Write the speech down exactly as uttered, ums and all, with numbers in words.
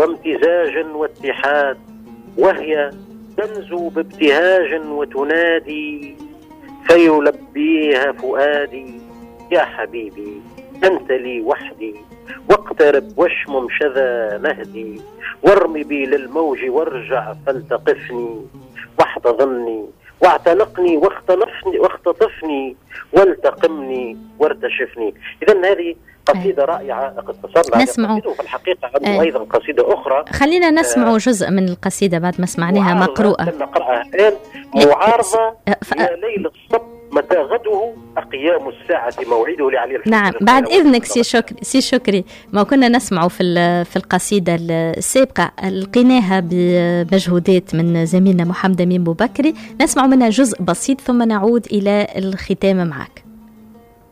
وامتزاج واتحاد، وهي تنزو بابتهاج وتنادي فيلبيها فؤادي يا حبيبي أنت لي وحدي، واقترب واشمم شذا مهدي، وارمي بي للموج وارجع فالتقفني، واحتضني واعتنقني واختطفني واختطفني والتقمني وارتشفني. إذن هذه قصيدة رائعة اقتصرنا نسمع في الحقيقة عنه أيضا قصيدة أخرى. خلينا نسمع جزء من القصيدة بعد ما سمعناها مقروءة. نقرأها الآن. معارضة يا ليل الصب متى غده أقيام الساعة موعده لعلي الحسين. نعم بعد إذنك سي شكري سي شكري ما كنا نسمعوا في في القصيدة السابقة لقيناها بمجهودات من زميلنا محمد أمين بوبكري، نسمع منها جزء بسيط ثم نعود إلى الختام معك.